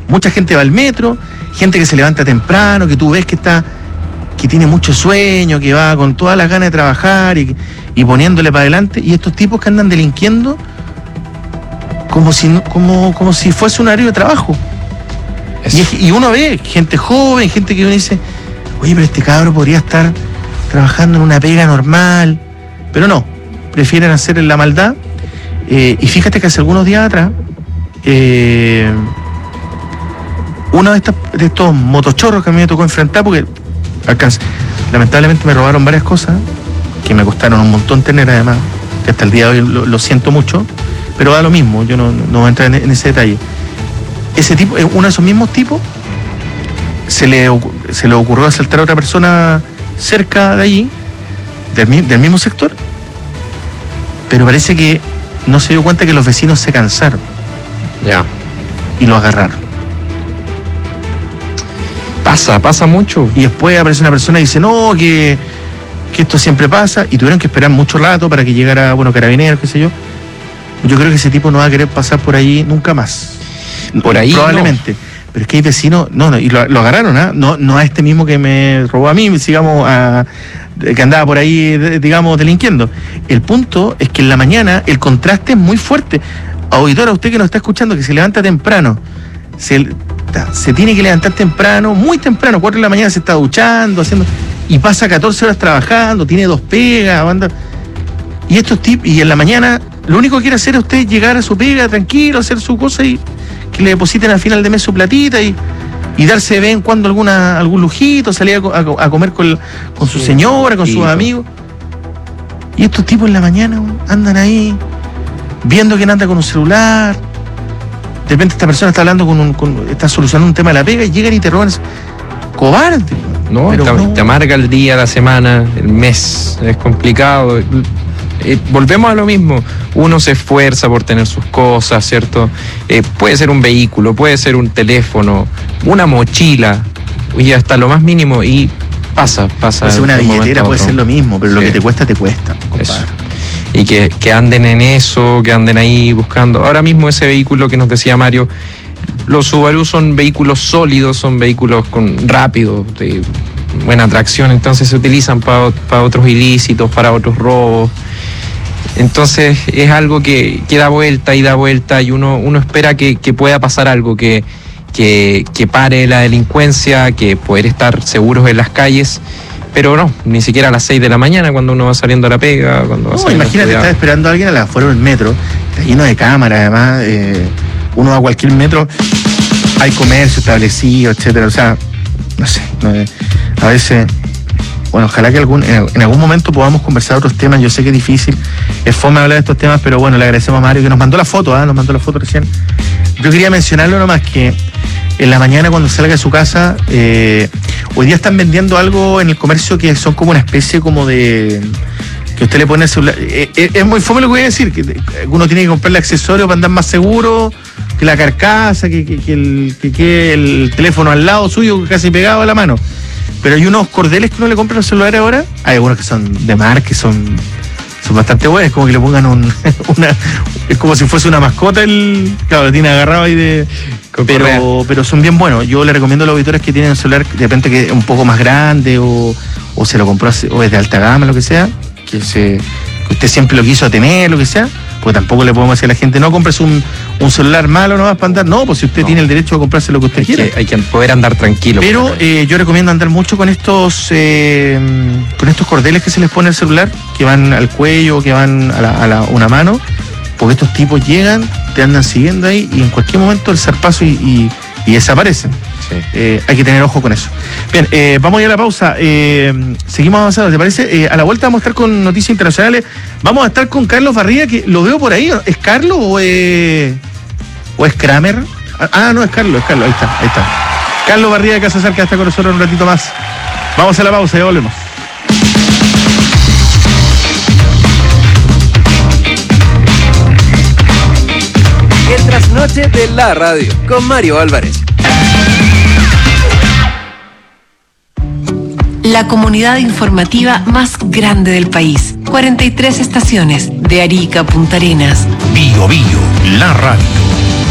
mucha gente va al metro, gente que se levanta temprano, que tú ves que tiene mucho sueño, que va con todas las ganas de trabajar y poniéndole para adelante, y estos tipos que andan delinquiendo como si fuese un horario de trabajo. Y uno ve gente joven, gente que uno dice, oye, pero este cabro podría estar trabajando en una pega normal, pero no, prefieren hacer la maldad. Y fíjate que hace algunos días atrás uno de estos motochorros que a mí me tocó enfrentar, porque lamentablemente me robaron varias cosas que me costaron un montón tener, además, que hasta el día de hoy lo siento mucho, pero da lo mismo, yo no voy a entrar en ese detalle. Ese tipo, uno de esos mismos tipos, se le ocurrió asaltar a otra persona cerca de allí, del mismo sector, pero parece que no se dio cuenta que los vecinos se cansaron. Ya. Y lo agarraron. Pasa mucho. Y después aparece una persona y dice, no, que esto siempre pasa, y tuvieron que esperar mucho rato para que llegara, carabineros, qué sé yo. Yo creo que ese tipo no va a querer pasar por allí nunca más. Por ahí probablemente. No. Pero es que hay vecinos, y lo agarraron, ¿ah? No a este mismo que me robó a mí, digamos, que andaba por ahí, digamos, delinquiendo. El punto es que en la mañana el contraste es muy fuerte. Auditora, usted que nos está escuchando, que se levanta temprano, se tiene que levantar temprano, muy temprano, 4 de la mañana se está duchando, y pasa 14 horas trabajando, tiene 2 pegas, anda. Y estos tipos, y en la mañana, lo único que quiere hacer es usted llegar a su pega tranquilo, hacer su cosa y que le depositen al final de mes su platita y darse de vez en cuando algún lujito, salir a comer con su señora, con sus amigos. Y estos tipos en la mañana andan ahí viendo quién anda con un celular. De repente esta persona está hablando está solucionando un tema de la pega y llegan y te roban. Cobarde. No, te amarga el día, la semana, el mes. Es complicado. Volvemos a lo mismo. Uno se esfuerza por tener sus cosas, ¿cierto? Puede ser un vehículo, puede ser un teléfono, una mochila, y hasta lo más mínimo, y pasa. Puede ser una billetera, puede ser lo mismo, pero lo que te cuesta, compadre. Eso. Y que anden en eso, que anden ahí buscando. Ahora mismo ese vehículo que nos decía Mario, los Subaru son vehículos sólidos, son vehículos rápidos, de buena tracción, entonces se utilizan para otros ilícitos, para otros robos. Entonces es algo que da vuelta y uno espera que pueda pasar algo, que pare la delincuencia, que poder estar seguros en las calles. Pero no, ni siquiera a las 6 de la mañana cuando uno va saliendo a la pega, cuando va saliendo. Imagínate, estás esperando a alguien a las afuera del metro, está lleno de cámaras, además, uno va a cualquier metro, hay comercio establecido, etcétera, o sea, no sé, a veces, ojalá que en algún momento podamos conversar otros temas. Yo sé que es difícil, es fome hablar de estos temas, pero le agradecemos a Mario que nos mandó la foto, recién. Yo quería mencionarlo nomás, que en la mañana cuando salga de su casa, hoy día están vendiendo algo en el comercio que son como una especie como de, que usted le pone el celular, es muy fome lo que voy a decir, que uno tiene que comprarle accesorios para andar más seguro, que la carcasa, que el teléfono al lado suyo casi pegado a la mano. Pero hay unos cordeles que uno le compra en los celulares ahora, hay algunos que son de marca, que son bastante buenos, como que le pongan es como si fuese una mascota, claro, lo tiene agarrado ahí pero son bien buenos. Yo le recomiendo a los auditores que tienen un celular de repente que es un poco más grande o se lo compró o es de alta gama, lo que sea, que usted siempre lo quiso tener, lo que sea, pues tampoco le podemos decir a la gente, no compres un celular malo nomás para andar. No, pues si usted tiene el derecho a comprarse lo que usted quiera. Hay que poder andar tranquilo. Pero yo recomiendo andar mucho con estos cordeles que se les pone al celular, que van al cuello, que van a una mano, porque estos tipos llegan, te andan siguiendo ahí y en cualquier momento el zarpazo y desaparecen. Sí. Hay que tener ojo con eso. Bien, vamos a ir a la pausa. Seguimos avanzando, ¿te parece? A la vuelta vamos a estar con noticias internacionales. Vamos a estar con Carlos Barría, que lo veo por ahí. ¿Es Carlos o es Kramer? No, es Carlos, ahí está. Carlos Barría de Casa Cerca está con nosotros un ratito más. Vamos a la pausa y volvemos. El trasnoche de la radio con Mario Álvarez. La comunidad informativa más grande del país. 43 estaciones, de Arica a Punta Arenas. Bio, la radio.